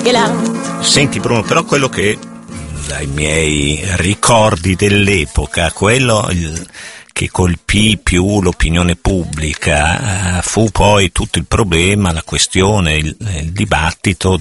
Senti Bruno, però quello che dai miei ricordi dell'epoca, quello che colpì più l'opinione pubblica fu poi tutto il problema, la questione, il dibattito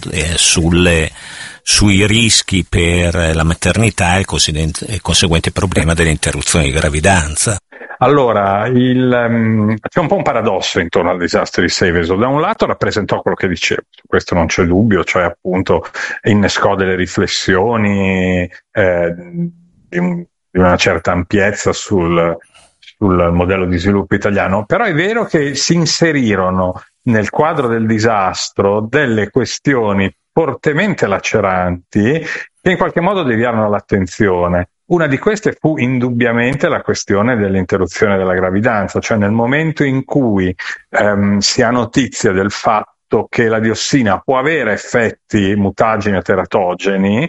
sui rischi per la maternità e il conseguente problema dell'interruzione di gravidanza. Allora, c'è un po' un paradosso intorno al disastro di Seveso. Da un lato rappresentò quello che dicevo, su questo non c'è dubbio, cioè appunto innescò delle riflessioni di una certa ampiezza sul modello di sviluppo italiano, però è vero che si inserirono nel quadro del disastro delle questioni fortemente laceranti che in qualche modo deviarono l'attenzione. Una di queste fu indubbiamente la questione dell'interruzione della gravidanza, cioè nel momento in cui si ha notizia del fatto che la diossina può avere effetti mutageni o teratogeni,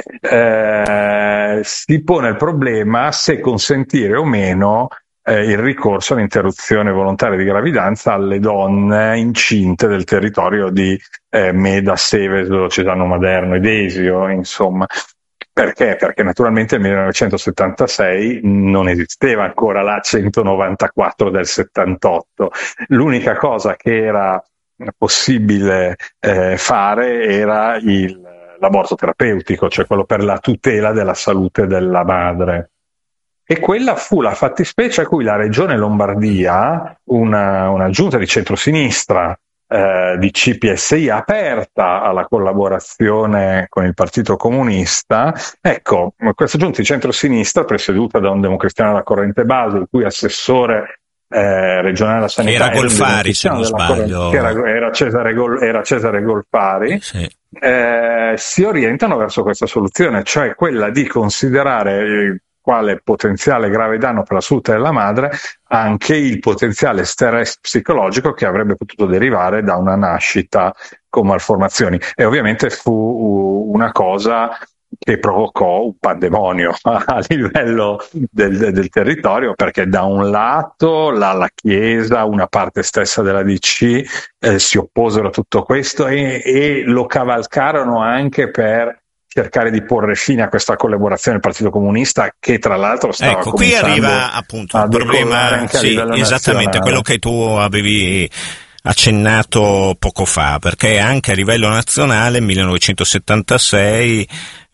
si pone il problema se consentire o meno il ricorso all'interruzione volontaria di gravidanza alle donne incinte del territorio di Meda, Seveso, Cesano Maderno ed Esio, insomma. Perché? Perché naturalmente nel 1976 non esisteva ancora la 194 del 78. L'unica cosa che era possibile fare era l'aborto terapeutico, cioè quello per la tutela della salute della madre. E quella fu la fattispecie a cui la Regione Lombardia, una giunta di centrosinistra di CPSI aperta alla collaborazione con il Partito Comunista, ecco, questa giunta di centrosinistra presieduta da un democristiano della corrente base, il cui assessore regionale alla sanità era Golfari, se non sbaglio, era Cesare Golfari, sì. Si orientano verso questa soluzione, cioè quella di considerare quale potenziale grave danno per la salute della madre anche il potenziale stress psicologico che avrebbe potuto derivare da una nascita con malformazioni. E ovviamente fu una cosa che provocò un pandemonio a livello del territorio, perché da un lato la Chiesa, una parte stessa della DC si opposero a tutto questo e lo cavalcarono anche per cercare di porre fine a questa collaborazione del Partito Comunista, che tra l'altro stava qui arriva appunto il problema, sì, esattamente quello che tu avevi accennato poco fa, perché anche a livello nazionale, 1976,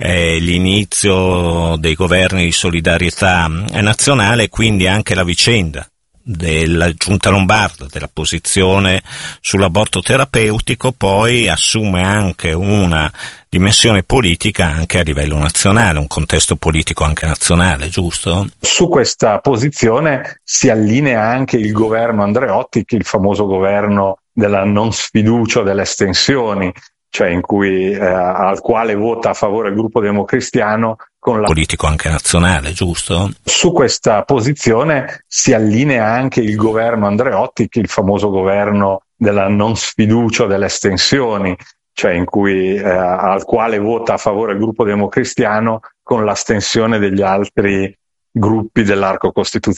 l'inizio dei governi di solidarietà nazionale, quindi anche la vicenda della giunta lombarda, della posizione sull'aborto terapeutico, poi assume anche una dimensione politica anche a livello nazionale, un contesto politico anche nazionale, giusto? Su questa posizione si allinea anche il governo Andreotti, il famoso governo della non sfiducia delle estensioni, cioè in cui al quale vota a favore il gruppo democristiano con la politico anche nazionale, giusto? Su questa posizione si allinea anche il governo Andreotti, il famoso governo della non sfiducia delle estensioni, cioè in cui al quale vota a favore il gruppo democristiano con l'astensione degli altri gruppi dell'arco costituzionale.